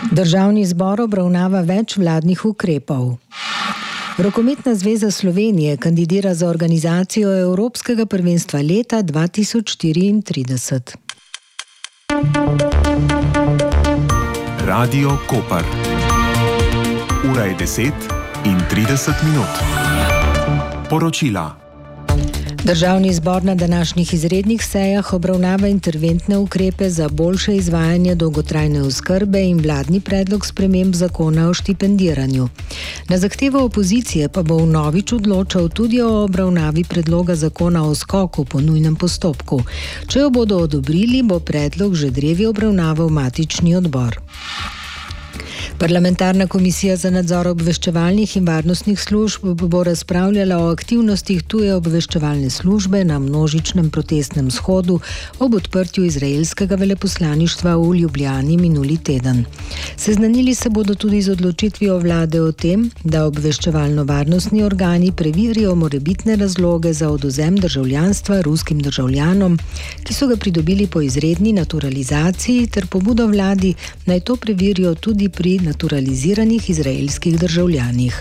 Državni zbor obravnava več vladnih ukrepov. Rokometna zveza Slovenije kandidira za organizacijo Evropskega prvenstva leta 2034. Radio Koper. Ura je 10:30. Poročila. Državni zbor na današnjih izrednih sejah obravnava interventne ukrepe za boljše izvajanje dolgotrajne oskrbe in vladni predlog sprememb zakona o štipendiranju. Na zahtevo opozicije pa bo vnovič odločal tudi o obravnavi predloga zakona o skoku po nujnem postopku. Če jo bodo odobrili, bo predlog že drevi obravnaval matični odbor. Parlamentarna komisija za nadzor obveščevalnih in varnostnih služb bo razpravljala o aktivnostih tuje obveščevalne službe na množičnem protestnem shodu ob odprtju izraelskega veleposlaništva v Ljubljani minuli teden. Seznanili se bodo tudi z odločitvijo vlade o tem, da obveščevalno-varnostni organi preverijo morebitne razloge za odvzem državljanstva ruskim državljanom, ki so ga pridobili po izredni naturalizaciji, ter pobudo vladi, naj to preverijo tudi pri naturaliziranih izraelskih državljanih.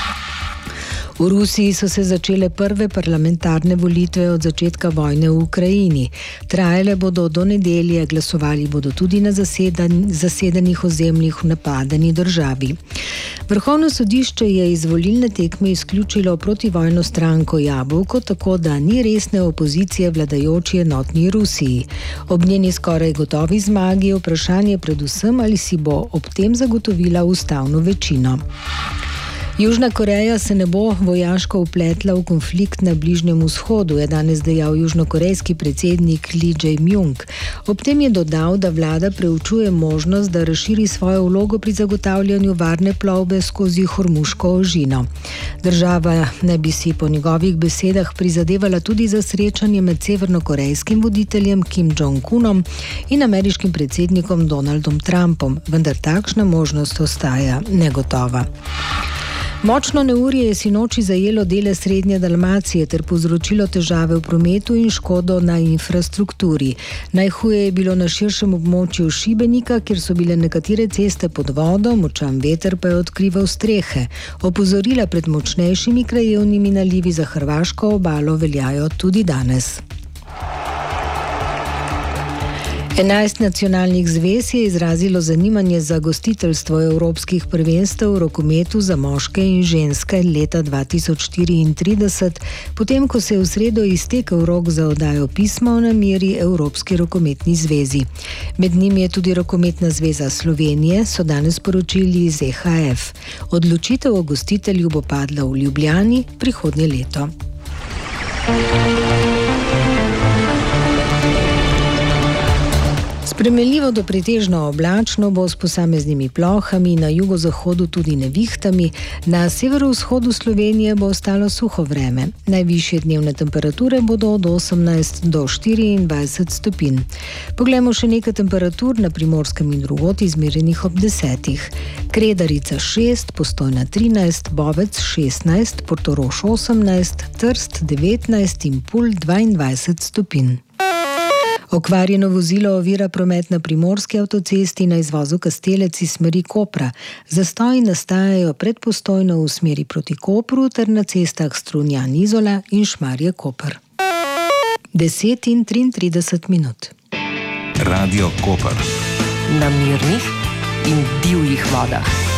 V Rusiji so se začele prve parlamentarne volitve od začetka vojne v Ukrajini. Trajale bodo do nedelje, glasovali bodo tudi na zasedenih ozemljih v napadeni državi. Vrhovno sodišče je iz volilne tekme izključilo protivojno stranko Jabolko, tako da ni resne opozicije vladajoči enotni Rusiji. Ob njeni skoraj gotovi zmagi je vprašanje predvsem, ali si bo ob tem zagotovila ustavno večino. Južna Koreja se ne bo vojaško vpletla v konflikt na Bližnjem vzhodu, je danes dejal južnokorejski predsednik Lee Jae-myung. Ob tem je dodal, da vlada preučuje možnost, da razširi svojo vlogo pri zagotavljanju varne plovbe skozi Hormuško ožino. Država naj bi si po njegovih besedah prizadevala tudi za srečanje med severnokorejskim voditeljem Kim Jong-unom in ameriškim predsednikom Donaldom Trumpom, vendar takšna možnost ostaja negotova. Močno neurje je sinoči zajelo dele srednje Dalmacije ter povzročilo težave v prometu in škodo na infrastrukturi. Najhuje je bilo na širšem območju Šibenika, kjer so bile nekatere ceste pod vodo, močan veter pa je odkrival strehe. Opozorila pred močnejšimi krajevnimi nalivi za hrvaško obalo veljajo tudi danes. 11 nacionalnih zvez je izrazilo zanimanje za gostiteljstvo evropskih prvenstev v rokometu za moške in ženske leta 2034, potem ko se je v sredo iztekel rok za oddajo pisma o nameri Evropski rokometni zvezi. Med njimi je tudi Rokometna zveza Slovenije, so danes poročili iz EHF. Odločitev o gostitelju bo padla v Ljubljani prihodnje leto. Spremenljivo do pretežno oblačno bo s posameznimi plohami, na jugozahodu tudi nevihtami, na severovzhodu Slovenije bo ostalo suho vreme. Najvišje dnevne temperature bodo od 18 do 24 stopinj. Poglejmo še nekaj temperatur na Primorskem in drugod izmerjenih ob 10. Kredarica 6, Postojna 13, Bovec 16, Portorož 18, Trst 19 in Pulj 22 stopinj. Okvarjeno vozilo ovira promet na Primorski avtocesti na izvozu Kastelec iz smeri Kopra. Zastoji nastajajo pred Postojno v smeri proti Kopru ter na cestah Strunjan-Izola in Šmarje-Koper. 10:33. Radio Koper. Na mirnih in divjih vodah.